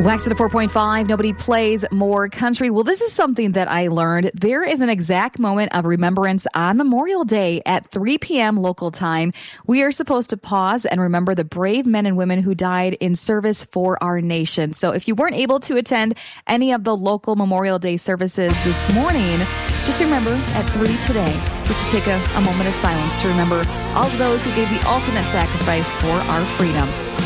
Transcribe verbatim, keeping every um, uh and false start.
Wax at a four point five. Nobody plays more country. Well, this is something that I learned. There is an exact moment of remembrance on Memorial Day at three p.m. local time. We are supposed to pause and remember the brave men and women who died in service for our nation. So if you weren't able to attend any of the local Memorial Day services this morning, just remember at three today, just to take a, a moment of silence to remember all of those who gave the ultimate sacrifice for our freedom.